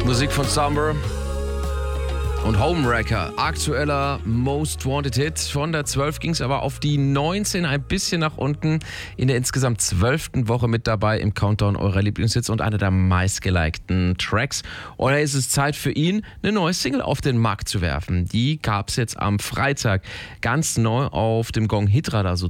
Musik von Summer und Homewrecker. Aktueller Most Wanted Hit. Von der 12 ging es aber auf die 19, ein bisschen nach unten. In der insgesamt 12. Woche mit dabei im Countdown eurer Lieblingshits und einer der meistgelikten Tracks. Oder ist es Zeit für ihn, eine neue Single auf den Markt zu werfen? Die gab es jetzt am Freitag ganz neu auf dem Gong Hitradar